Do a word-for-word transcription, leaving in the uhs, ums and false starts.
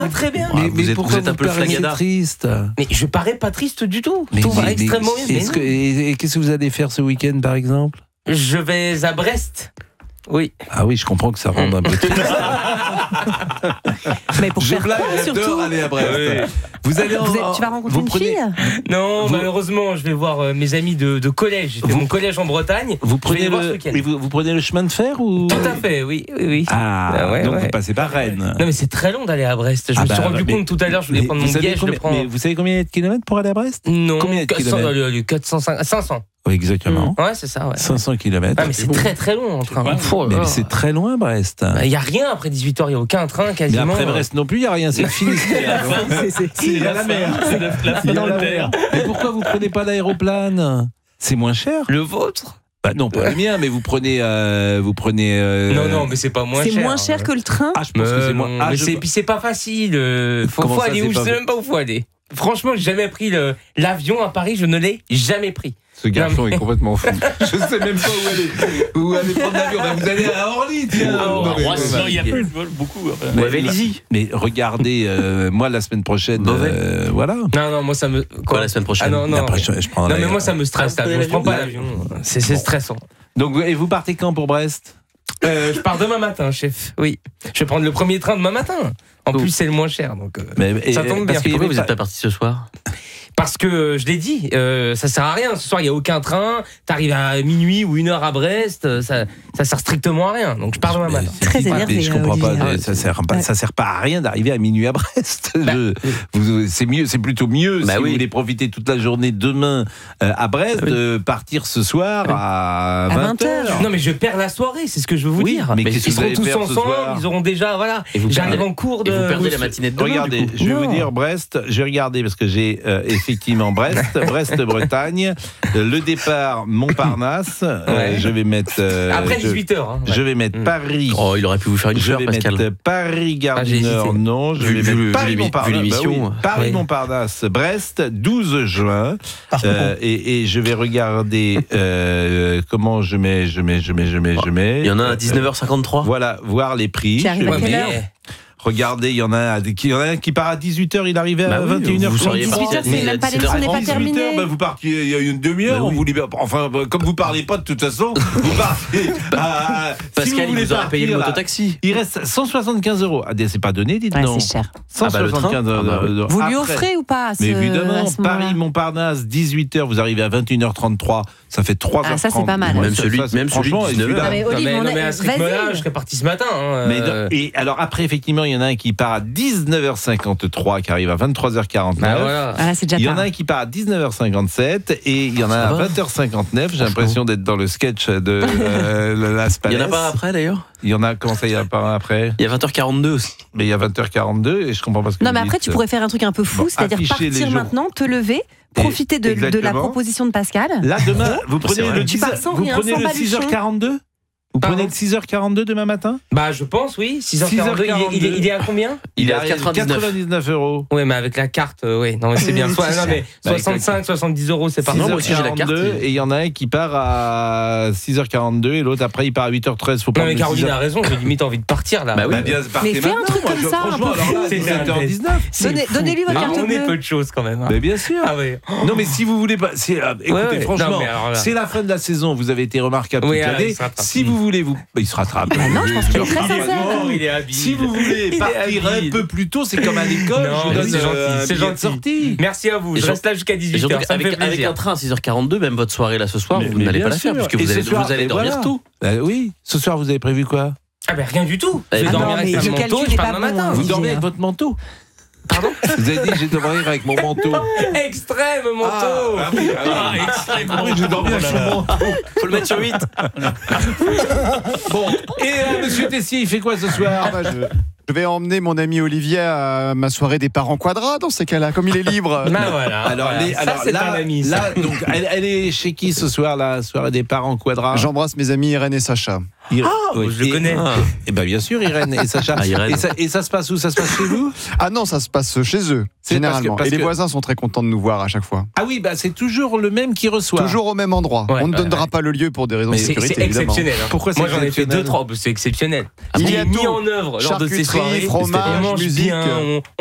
très bien. Mais, vous mais êtes, pourquoi vous êtes un peu flagada. triste? Mais je parais pas triste du tout. Mais, tout va mais, extrêmement mais, bien. est-ce que, et, et qu'est-ce que vous allez faire ce week-end, par exemple? Je vais à Brest. Oui. Ah oui, je comprends que ça rende un peu triste. Mais pour Je faire blague, quoi, j'adore surtout aller à Brest. Oui. Vous allez en, Vous êtes- Tu vas rencontrer vous une prenez, fille? Non, Vous- malheureusement, je vais voir euh, mes amis de, de collège. J'ai fait Vous- mon collège en Bretagne. Vous Je vais les prenez, voir ce le, week-end. et vous, vous prenez le chemin de fer ou... Tout à fait, oui, oui, oui. Ah, Ah ouais, donc ouais. vous passez par Rennes. Non mais c'est très long d'aller à Brest. Je Ah me bah, suis rendu mais- compte tout à l'heure. Je voulais Mais prendre vous mon savez billet. Je combien, le prends. mais vous savez combien il y a de kilomètres pour aller à Brest? Non, Combien de quatre cents, kilomètres allez, allez, quatre cents, cinq cents. Oui, exactement. Ouais, c'est ça. Ouais. cinq cents kilomètres. Ah mais c'est très très long en train. Oh là Mais là. c'est très loin, Brest. Il n'y a rien après dix-huit heures, il n'y a aucun train Mais quasiment. après Brest non plus, il n'y a rien, c'est le Finistère. Il y a la mer. Il y a la mer. Mais pourquoi vous prenez pas l'aéroplane? C'est moins cher. Le vôtre? Bah non, pas le mien, mais vous prenez, euh, vous prenez. euh, Non, non, mais c'est pas moins C'est cher. moins cher que le train? Ah, je pense Mais que c'est non, moins. Ah, mais je- c'est, puis c'est pas facile. euh, Faut, Comment faut ça, aller c'est où? Je pas sais fa- même pas où faut aller. Franchement, j'ai jamais pris le, l'avion à Paris, je ne l'ai jamais pris. Ce garçon est complètement fou. Je sais même pas où aller. Où aller prendre l'avion. Bah, vous allez à Orly, tiens. Oh, Non, mais- Roissy, bah, il y a plus de vols, beaucoup. enfin. Mais- Ouais, Vélizy. Mais regardez, euh, moi la semaine prochaine, Beauvais. euh, voilà. Non, non, moi ça me. Quoi, la semaine prochaine? Ah non, non. Après, je, je prends Non, la- mais moi ça me stresse, Ah, vous l'avion. Je prends pas l'avion l'avion. C'est, c'est stressant. Donc, et vous partez quand pour Brest? Euh, je pars demain matin, chef. Oui. Je vais prendre le premier train demain matin. En Oh. plus, c'est le moins cher. Donc, euh, Mais, et- ça tombe bien. parce qu'il y Pourquoi avait vous pas- n'êtes pas parti ce soir? Parce que euh, je l'ai dit, euh, ça sert à rien. Ce soir, il n'y a aucun train. T'arrives à minuit ou une heure à Brest. euh, Ça, ça sert strictement à rien. Donc, je pars demain Mais matin. c'est- Très mais énervé, Je comprends Olivier. pas. Ça sert pas. Ouais. Ça sert pas à rien d'arriver à minuit à Brest. Bah, Je- vous- c'est mieux. C'est plutôt mieux Bah si oui. vous voulez profiter toute la journée demain euh, à Brest, Ah oui. de partir ce soir à À vingt vingt heures. heures. Non, mais je perds la soirée. C'est ce que je veux vous Oui, dire. mais qu'est-ce que Ils vous seront allez tous faire ce ensemble. soir Ils auront déjà, voilà. Et vous J'arrive perdez- en cours Et de. vous perdez la matinée de demain. Regardez, du coup. je vais vous Non. dire Brest. Je vais regarder parce que j'ai euh, effectivement Brest, Brest-Bretagne, euh, le départ Montparnasse. euh, Ouais. je vais mettre. euh, Après je, dix-huit heures. Hein, ouais. je vais mettre Mm. Paris. Oh, il aurait pu vous faire une Je fleur, vais Pascal. mettre Paris-Gare Ah, du j'ai Nord, hésité. non. Je Vu- vais vu mettre le- vu Paris-Montparnasse. l'émi- vu l'émission. Bah oui, Paris-Montparnasse, Brest, douze juin. Euh, et, et je vais regarder euh, comment je mets, je mets, je mets, je mets, je mets. Il y en a un à dix-neuf heures cinquante-trois. Voilà, voir les prix. Qui arrive Je à vais quelle mettre- heure Regardez, il y en a un qui, il y en a un qui part à dix-huit heures, il arrivait à Bah oui, vingt et une heures vous trente. seriez dix-huit parti à heures, c'est même pas dix-sept l'émission n'est pas heures. dix-huit terminée. heures, bah vous partiez il y a une demi-heure, Bah on oui. vous libère. Enfin, bah, comme vous parlez pas de toute façon, vous partez à. si Pascal, voulez il vous aurait payé le partir, là, mototaxi. il reste cent soixante-quinze euros. Ah, c'est pas donné, dites Ouais, non. c'est cher. cent soixante-quinze Ah, bah, le train euros. Vous lui Après- offrez ou pas à ce, Mais évidemment, à ce moment-là Paris-Montparnasse, dix-huit heures, vous arrivez à vingt et une heures trente-trois, ça fait trois heures trente. Ah, ça, c'est pas mal. Même celui- même celui de franchement, dix-neuf heures. celui-là- Ah, mais Non, Olive, mais, on non, est- mais à ce vas-y. rythme-là, je serais parti ce matin. hein, Mais euh, de- et alors après, effectivement, il y en a un qui part à dix-neuf heures cinquante-trois, qui arrive à vingt-trois heures quarante-neuf. bah, voilà. Ah, là, c'est déjà Il y en a tard. un qui part à dix-neuf heures cinquante-sept et il y en a un Ça à va. vingt heures cinquante-neuf. J'ai l'impression d'être dans le sketch de euh, Las Il Palais. n'y en a pas après d'ailleurs. Il y en a, comment ça, il y en a pas un après? Il y a vingt heures quarante-deux aussi. Mais il y a vingt heures quarante-deux et je comprends pas ce que Non, vous mais après, dites. tu pourrais faire un truc un peu fou, Bon, c'est-à-dire afficher les partir jours. maintenant, te lever, profiter de, de la exactement. proposition de Pascal. Là, demain, vous C'est prenez vrai. le Tu dix pars sans vous rien, prenez sans le baluchon. six heures quarante-deux? Vous Pardon prenez le six heures quarante-deux demain matin? Bah, je pense, oui. six heures quarante-deux. Il, est- il, est- il est à combien? Il est à à quatre-vingt-dix-neuf. quatre-vingt-dix-neuf euros. Ouais, mais avec la carte, euh, oui. Non, mais c'est bien. Soit, non, mais Bah, soixante-cinq, soixante-dix euros, c'est pas Non, six moi heures aussi, j'ai la carte. quarante-deux et il y en a un qui part à six heures quarante-deux et l'autre après il part à huit heures treize. Faut Non, prendre mais le Caroline six a heures. raison, j'ai limite envie de partir là. Bah oui. Bah, bien, partez Mais fais un maintenant, truc moi, comme je- ça, un Franchement, peu alors là, fou. dix-sept heures dix-neuf. C'est Donnez- fou. donnez-lui votre Ah, carte on est bleue. peu de choses quand même. hein. Mais bien sûr. Ah ouais. Non, mais si vous voulez pas, c'est, euh, écoutez, Ouais, ouais. franchement, Non, mais alors là- c'est la fin de la saison. Vous avez été remarquable Oui, toute alors, l'année. il se rattrape. Si vous voulez, vous, bah, il se rattrape. Ah non, je pense qu'il est très sincère. Oh, il est habile. Si vous voulez Il est partir un habile. peu plus tôt, c'est comme à l'école. Non, je vous mais donne c'est euh, gentil, un c'est billet de gentil. sortie. Merci à vous. Et Je sur- reste là jusqu'à Et dix-huit surtout heures. Ça me fait qu'avec avec plaisir. un train à six heures quarante-deux, même votre soirée là ce soir, Mais- vous mais n'allez bien pas la faire sûr. puisque Et vous ce allez, soir, vous allez et dormir voilà. tôt. Bah oui. Ce soir, vous avez prévu quoi? Ah ben rien du tout. Je Eh vais ben dormir non, avec mais un le manteau calcul et je est pars pas demain bon, matin. hein. Vous Olivier. dormez avec votre manteau? Pardon? Vous avez dit, j'ai dormi avec mon manteau. Extrême manteau. Ah, oui, ah, oui. Ah oui, j'ai dormi avec mon manteau. Faut le mettre sur huit. Bon, et euh, monsieur Tessier, il fait quoi ce soir? Ah bah, je, je vais emmener mon ami Olivier à ma soirée des parents quadras dans ces cas-là, comme il est libre. Ben voilà. Alors, voilà. les- Ça, alors c'est là, un ami, ça. là, donc, elle, elle est chez qui ce soir, la soirée des parents quadras? J'embrasse mes amis Irène et Sacha. Ir- Ah, oui. je le Et- connais. Ah. Eh ben bien sûr, Irène et Sacha. Ah, Irène. Et, ça, et ça se passe où? Ça se passe chez vous? Ah non, ça se passe passe chez eux, C'est généralement. parce que- parce Et les que- voisins sont très contents de nous voir à chaque fois. Ah oui, bah c'est toujours le même qui reçoit. Toujours au même endroit. Ouais, On ne ouais, donnera ouais. pas le lieu pour des raisons de C'est sécurité, c'est évidemment. exceptionnel. hein. Pourquoi c'est Moi, j'en ai fait exceptionnel deux, trois. C'est exceptionnel. Il Il y a est mis tout. en œuvre lors de ces Charcuterie, soirées. fromage, on mange musique. bien, on,